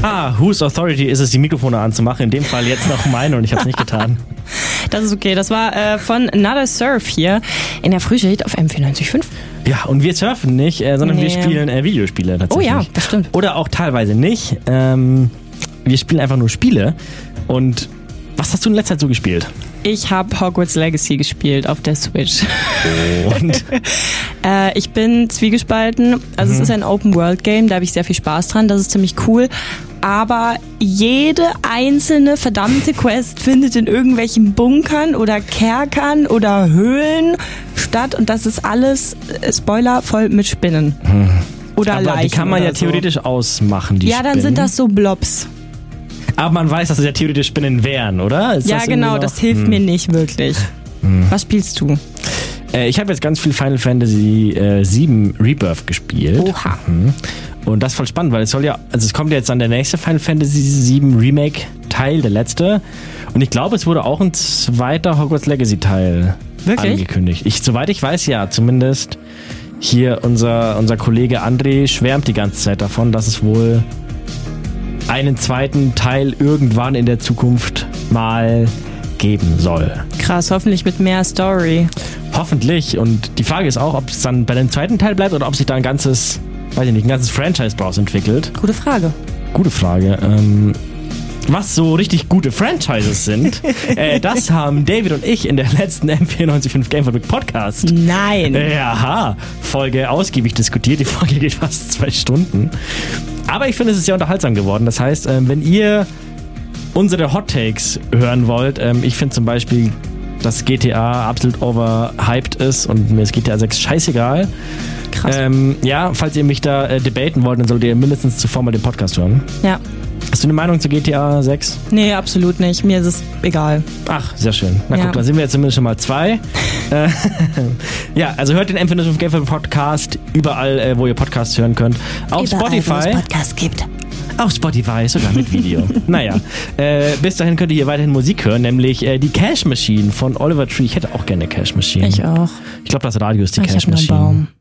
Whose Authority ist es, die Mikrofone anzumachen? In dem Fall jetzt noch meine und ich habe es nicht getan. Das ist okay. Das war von Another Surf hier in der Frühschicht auf M94.5. Ja, und wir surfen nicht, sondern wir spielen Videospiele tatsächlich. Oh ja, das stimmt. Oder auch teilweise nicht. Wir spielen einfach nur Spiele. Und was hast du in letzter Zeit so gespielt? Ich habe Hogwarts Legacy gespielt auf der Switch. Und? Ich bin zwiegespalten. Also es ist ein Open-World-Game, da habe ich sehr viel Spaß dran. Das ist ziemlich cool. Aber jede einzelne verdammte Quest findet in irgendwelchen Bunkern oder Kerkern oder Höhlen statt. Und das ist alles, Spoiler, voll mit Spinnen. Oder aber Leichen. Die kann man ja so theoretisch ausmachen, die Ja, dann Spinnen. sind das so Blobs. Aber man weiß, dass es ja theoretisch Spinnen wären, oder? Ist Ja, das genau, das hilft mir nicht wirklich. Was spielst du? Ich habe jetzt ganz viel Final Fantasy 7 Rebirth gespielt. Oha. Und das ist voll spannend, weil es kommt jetzt dann der nächste Final Fantasy 7 Remake Teil, der letzte. Und ich glaube, es wurde auch ein zweiter Hogwarts Legacy Teil angekündigt. Soweit ich weiß, ja, zumindest hier unser Kollege André schwärmt die ganze Zeit davon, dass es wohl einen zweiten Teil irgendwann in der Zukunft mal geben soll. Krass, hoffentlich mit mehr Story. Hoffentlich. Und die Frage ist auch, ob es dann bei dem zweiten Teil bleibt oder ob sich da ein ganzes Franchise draus entwickelt. Gute Frage. Gute Frage. Was so richtig gute Franchises sind, das haben David und ich in der letzten M94.5 Gamefabrik Podcast. Nein. Folge ausgiebig diskutiert. Die Folge geht fast 2 Stunden. Aber ich finde, es ist sehr unterhaltsam geworden. Das heißt, wenn ihr unsere Hot Takes hören wollt, ich finde zum Beispiel, dass GTA absolut overhyped ist und mir ist GTA 6 scheißegal. Krass. Falls ihr mich da debaten wollt, dann solltet ihr mindestens zuvor mal den Podcast hören. Ja. Hast du eine Meinung zu GTA 6? Nee, absolut nicht. Mir ist es egal. Ach, sehr schön. Na guck, da sind wir jetzt zumindest schon mal 2. Ja, also hört den M95 Gamefabrik Podcast überall, wo ihr Podcasts hören könnt. Auf überall, Spotify. wo es Podcasts gibt. Auf Spotify, sogar mit Video. Naja, bis dahin könnt ihr hier weiterhin Musik hören, nämlich die Cash Machine von Oliver Tree. Ich hätte auch gerne eine Cash Machine. Ich auch. Ich glaube, das Radio ist die Ich Cash hab nur einen Machine. Baum.